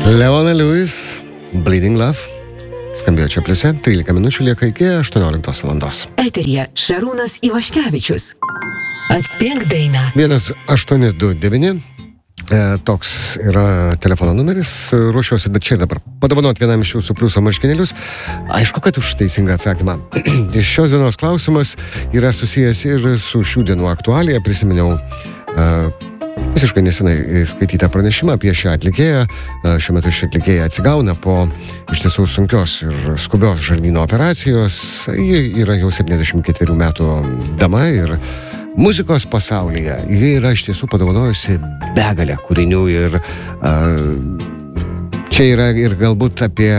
Leona Lewis, Bleeding Love. Skambėjo čia pliuse, 13 minučių lieka iki 18 valandos. Eteryje Šarūnas Ivaškevičius. Atspėk dainą. 1829. Toks yra telefono numeris. Ruošiuosi čia ir dabar padovanoti vienam iš jūsų pliuso marškinėlius. Aišku, kad už teisingą atsakymą. Šios dienos klausimas yra susijęs ir su šių dienų aktualija. Prisiminiau visiškai nesenai skaitytą pranešimą apie šią atlikėją. Šiuo metu ši atlikėja atsigauna po iš tiesų sunkios ir skubios žarnyno operacijos. Ji yra jau 74 metų dama ir muzikos pasaulyje ji yra iš tiesų padovanojusi begalę kūrinių ir čia yra ir galbūt apie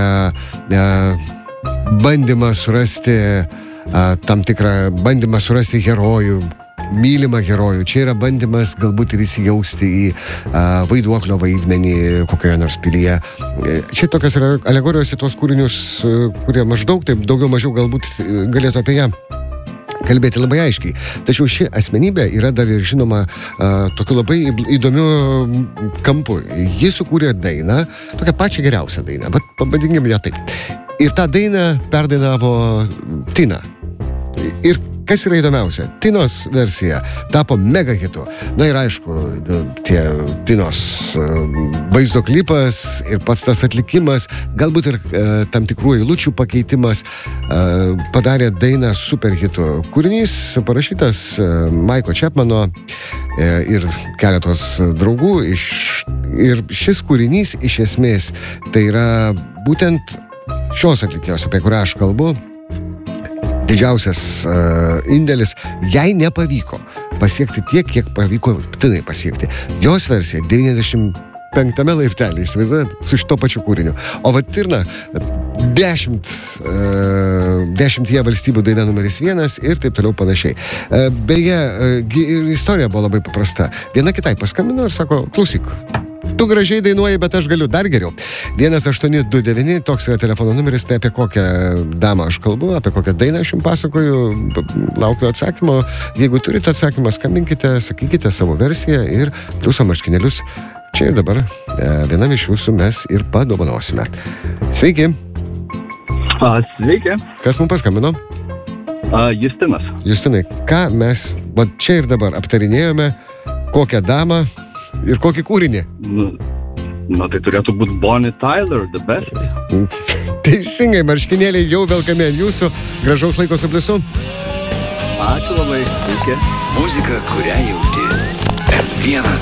bandymą surasti tam tikrą bandymą surasti herojų, mylimą herojų. Čia yra bandymas galbūt ir įsijausti į vaiduoklio vaidmenį kokioje nors pilyje. Čia tokios yra alegorijos į tos kūrinius, kurie maždaug, taip daugiau mažiau galbūt galėtų apie ją kalbėti labai aiškiai. Tačiau ši asmenybė yra dar ir žinoma tokiu labai įdomiu kampu. Ji sukūrė dainą, tokią pačią geriausią dainą, bet pavadinkim ją taip. Ir tą dainą perdainavo Tina. Ir kas yra įdomiausia, Tinos versija tapo mega hitu. Na ir aišku, tie Tinos vaizdo klipas ir pats tas atlikimas, galbūt ir tam tikrų eilučių pakeitimas padarė dainą super hitu. Kūrinys parašytas Maiko Čepmano ir keletos draugų. Ir šis kūrinys iš esmės tai yra būtent šios atlikėjos, apie kurią aš kalbu, didžiausias indėlis. Jai nepavyko pasiekti tiek, kiek pavyko Tinai pasiekti. Jos versija 95 laiptelį, įsivaizduojat, su šito pačiu kūriniu. O va Tina 10 valstybių daina numeris 1 ir taip toliau panašiai. Beje, istorija buvo labai paprasta. Viena kitai paskambino ir sako, klausyk, tu gražiai dainuoji, bet aš galiu dar geriau. 1829, toks yra telefono numeris, tai apie kokią damą aš kalbu, apie kokią dainą aš jums pasakoju, laukiu atsakymo. Jeigu turite atsakymą, skambinkite, sakykite savo versiją ir pliuso marškinėlius čia ir dabar vienam iš jūsų mes ir padovanosime. Sveiki. Sveiki. Kas mums paskambino? Justinas. Justinai, ką mes čia ir dabar aptarinėjome, kokią damą ir kokį kūrinį? Na, tai turėtų būti Bonnie Tyler, The Best. Teisingai, marškinėliai jau velkami ant jūsų. Gražaus laiko su pliusu. Ačiū labai. Sveiki. Muzika, kurią jauti. M1